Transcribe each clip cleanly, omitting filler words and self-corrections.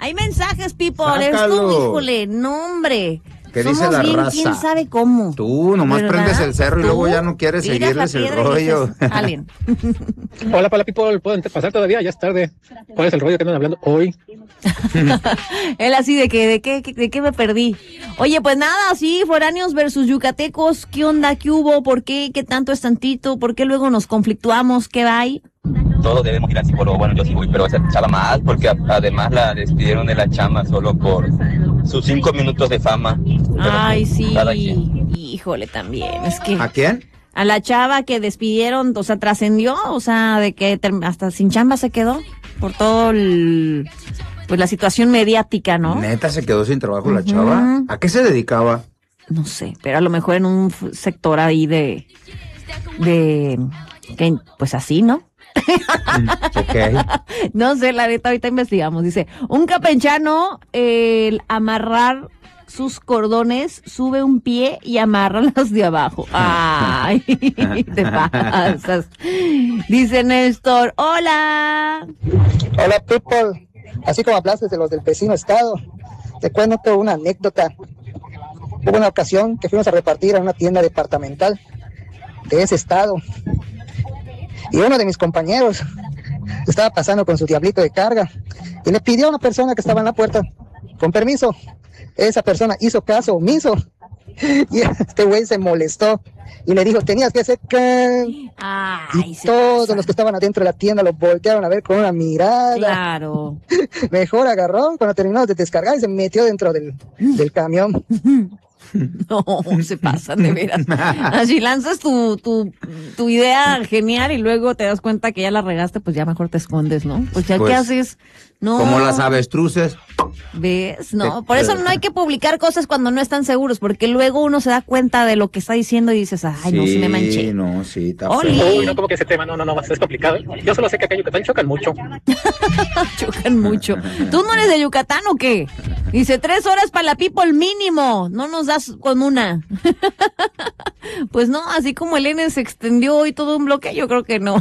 Hay mensajes, people. Sácalo. Esto, híjole, no, hombre. ¿Qué Somos dice la bien, raza? ¿quién sabe cómo? Tú nomás ¿verdad? prendes el cerro y ¿Tú? luego ya no quieres Tiras seguirles la el piedra y rollo. dices, "Alien". Hola, people, ¿pueden pasar todavía? Ya es tarde. ¿Cuál es el rollo que andan hablando hoy? Él así de qué me perdí. Oye, pues nada, sí, foráneos versus yucatecos, ¿qué onda? ¿Qué hubo? ¿Por qué? ¿Qué tanto es tantito? ¿Por qué luego nos conflictuamos? ¿Qué va ahí? Todos debemos ir al psicólogo. Bueno, yo sí voy, pero esa chava más, porque además la despidieron de la chama solo por sus 5 minutos de fama. Pero Ay, sí, cada quien. híjole, también, es que... ¿A quién? A la chava que despidieron, o sea, trascendió, o sea, de que hasta sin chamba se quedó por todo pues la situación mediática, ¿no? Neta se quedó sin trabajo la chava. ¿A qué se dedicaba? No sé, pero a lo mejor en un sector ahí de que, pues así, ¿no? Ok. No sé, la neta, ahorita investigamos. Dice, un campechano, el amarrar sus cordones, sube un pie y amarra los de abajo. Ay, te pasas. Dice Néstor, hola. Hola, people. Así como hablaste de los del vecino estado, te cuento una anécdota. Hubo una ocasión que fuimos a repartir a una tienda departamental de ese estado. Y uno de mis compañeros estaba pasando con su diablito de carga y le pidió a una persona que estaba en la puerta, con permiso. Esa persona hizo caso omiso y este güey se molestó y le dijo, tenías que hacer que... Ay, y todos los que estaban adentro de la tienda lo voltearon a ver con una mirada. Claro. Mejor agarró cuando terminó de descargar y se metió dentro del camión. No, se pasan de veras. Así lanzas tu idea genial y luego te das cuenta que ya la regaste, pues ya mejor te escondes, ¿no? Pues ya, Pues, ¿qué haces? No. Como las avestruces. ¿Ves? No, por eso no hay que publicar cosas cuando no están seguros, porque luego uno se da cuenta de lo que está diciendo y dices, ay, no, sí me manché. No, sí, está Oli. feo. Uy, no, como que ese tema, no, es complicado. Yo solo sé que acá en Yucatán chocan mucho. Chocan mucho. ¿Tú no eres de Yucatán o qué? Dice, 3 horas para la people mínimo. No nos das con una. Pues no, así como el N se extendió y todo un bloque, yo creo que no.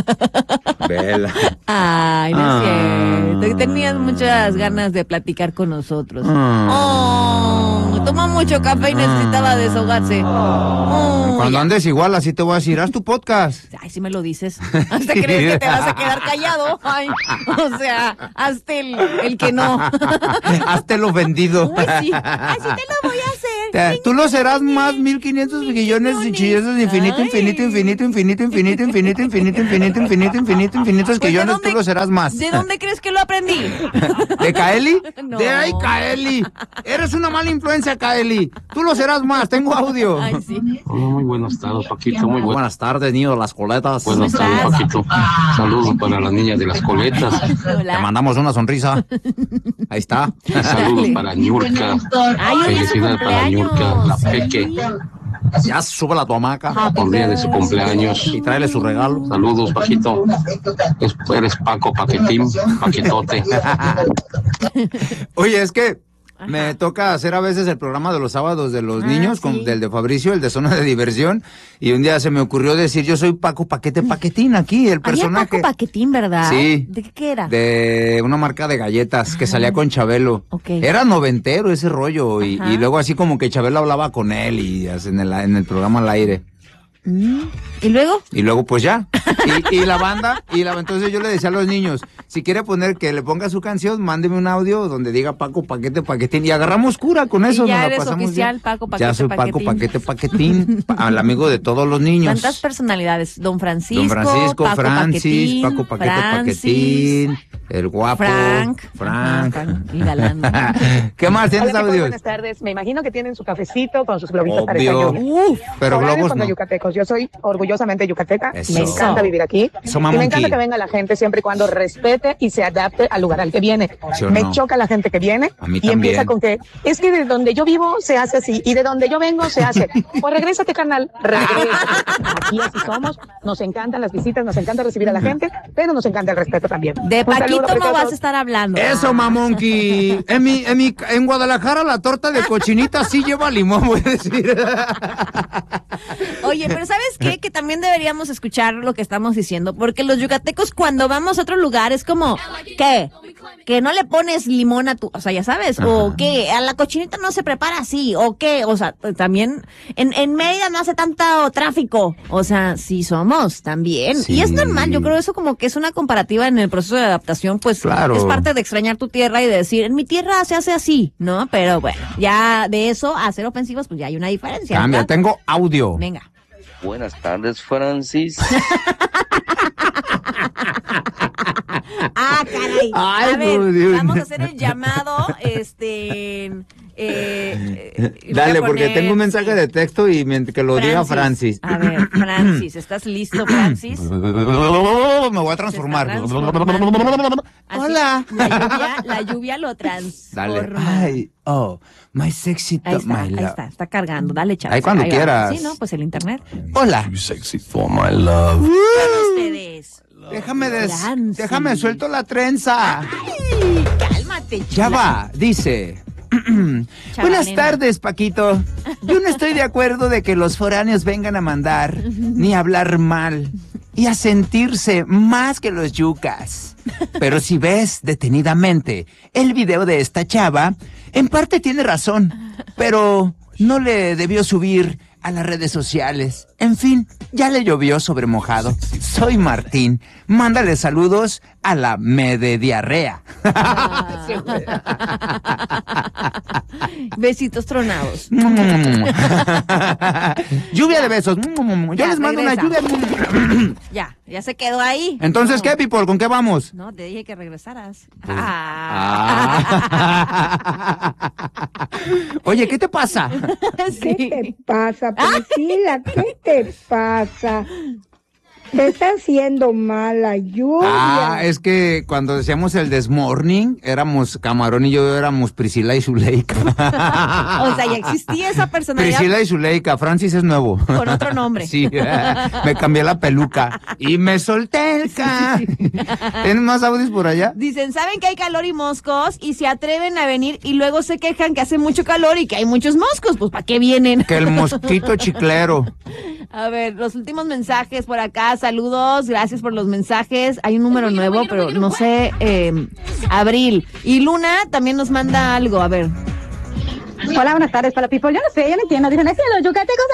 Vela. Ay, no es cierto. Tenías muchas ganas de platicar con nosotros. Oh, tomó mucho café y necesitaba desahogarse. Oh, Cuando ya. andes igual, así te voy a decir, haz tu podcast. Ay, si me lo dices. Hasta crees que te vas a quedar callado. Ay, o sea, hazte el que no. Hazte lo vendido. Uy, sí. Así te lo voy a hacer. Tú lo serás más 1500 billones y chillezos de infinito, quillones, tú lo serás más. ¿De dónde crees que lo aprendí? ¿De Kaeli? No. De ahí, Kaeli. Eres una mala influencia, Kaeli. Tú lo serás más, tengo audio. Ay, sí. Muy buenas tardes, Paquito. Muy Buenas tardes, niño de las coletas. buenas tardes, Paquito. Saludos para las niñas de las coletas. Te Hola. mandamos una sonrisa. Ahí está. Saludos para Ñurka. Ay, hoy es su Felicidades para Ñurka, la peque, Ya sube la tu hamaca por día de su cumpleaños. y tráele su regalo. Saludos, Paquito. Eres Paco Paquetín, Paquetote. Oye, es que me toca hacer a veces el programa de los sábados de los niños, sí. del de Fabricio, el de Zona de Diversión, y un día se me ocurrió decir, yo soy Paco Paquete Paquetín aquí, el personaje. Había Paco Paquetín, ¿verdad? Sí. ¿De qué era? De una marca de galletas que salía con Chabelo. Ok. Era noventero ese rollo, y luego así como que Chabelo hablaba con él y así en el programa al aire. ¿Y luego? Y luego pues ya. Y la banda, entonces yo le decía a los niños, si quiere poner que le ponga su canción, mándeme un audio donde diga Paco Paquete Paquetín y agarramos cura con eso. Y ya nos la eres pasamos oficial, bien. Paco Paquete Ya soy Paco Paquetín. Paquete Paquetín, al amigo de todos los niños. ¿Cuántas personalidades? Don Francisco, Paco Paquetín, Paco Paquete Francis, Paquetín, el guapo, Frank. Frank. Ajá, y Galán. ¿Qué más tienes Hola, chicos, audios? buenas tardes. Me imagino que tienen su cafecito con sus globitos para Obvio. desayuno. Pero Hogares globos cuando no. yucatecos. Yo soy orgullosamente yucateca. Eso. Me encanta vivir aquí. Eso, Y mamonkey. me encanta que venga la gente siempre y cuando respete y se adapte al lugar al que viene. ¿Sí o Me no? choca la gente que viene A mí y también. empieza con que es que de donde yo vivo se hace así y de donde yo vengo se hace. Pues regrésate, carnal. Regrésate. Aquí así somos. Nos encantan las visitas, nos encanta recibir a la gente, pero nos encanta el respeto también. De Un saludo, Paquito no preciosos. vas a estar hablando. Eso, mamonqui. En Guadalajara la torta de cochinita sí lleva limón, voy a decir. Oye, pero ¿sabes qué? Que también deberíamos escuchar lo que estamos diciendo, porque los yucatecos cuando vamos a otro lugar es como, ¿qué? que no le pones limón a tu, o sea, ya sabes, o que a la cochinita no se prepara así, o que, o sea, también en Mérida no hace tanto tráfico, o sea, sí somos también, Sí. y es normal, yo creo eso como que es una comparativa en el proceso de adaptación, pues Claro. es parte de extrañar tu tierra y de decir, en mi tierra se hace así, ¿no? Pero bueno, ya de eso a ser ofensivos, pues ya hay una diferencia. Cambia, ¿verdad? tengo audio. Venga. Buenas tardes, Francis. Ah, caray. Ay, A ver, no, Dios. vamos a hacer el llamado, Dale, porque tengo un mensaje de texto y que lo diga Francis. A ver, Francis, ¿estás listo, Francis? Me voy a transformar. Se está transformando. Así, Hola. La lluvia lo transforma. Dale. Ay, oh, my sexy Ahí top, está, my ahí love. está cargando, dale chance. Ahí cuando va. quieras. Sí, ¿no? Pues el internet. Hola. Sexy for my love. Con ustedes. Francis. Déjame suelto la trenza. Ay, cálmate, chula. Ya va, dice. Buenas Chavalena. tardes, Paquito. Yo no estoy de acuerdo de que los foráneos vengan a mandar, ni a hablar mal, y a sentirse más que los yucas. Pero si ves detenidamente el video de esta chava, en parte tiene razón, pero no le debió subir a las redes sociales. En fin, ya le llovió sobre mojado. Soy Martín. Mándale saludos a la Medediarrea. Besitos tronados. Lluvia de besos. Yo Ya, les mando una regresa. lluvia. Ya se quedó ahí. Entonces, No. ¿qué, people? ¿Con qué vamos? No, te dije que regresaras. Oye, ¿qué te pasa? Sí. ¿Qué te pasa, Priscila? ¿Qué te pasa? Te está haciendo mala lluvia. Es que cuando decíamos el Desmorning, éramos Camarón y yo éramos Priscila y Zuleika. O sea, ya existía esa personalidad Priscila y Zuleika, Francis es nuevo. con otro nombre. Sí, me cambié la peluca y me solté el ¿Tienen más audios por allá? Dicen, saben que hay calor y moscos y se atreven a venir y luego se quejan que hace mucho calor y que hay muchos moscos. Pues, ¿para qué vienen? Que el mosquito chiclero. A ver, los últimos mensajes por acá. Saludos, gracias por los mensajes. Hay un número nuevo, pero no sé. Abril. Y Luna también nos manda algo. A ver. Hola, buenas tardes para People. Yo no sé, yo no entiendo. Dicen, es que los yucatecos